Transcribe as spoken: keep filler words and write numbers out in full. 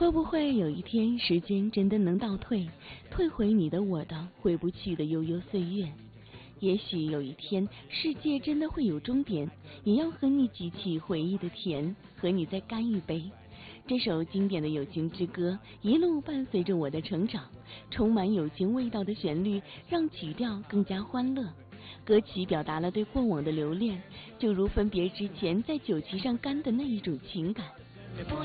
会不会有一天，时间真的能倒退，退回你的我的回不去的悠悠岁月？也许有一天，世界真的会有终点，也要和你举起回忆的甜，和你再干一杯。这首经典的友情之歌，一路伴随着我的成长，充满友情味道的旋律，让曲调更加欢乐。歌曲表达了对过往的留恋，就如分别之前在酒旗上干的那一种情感。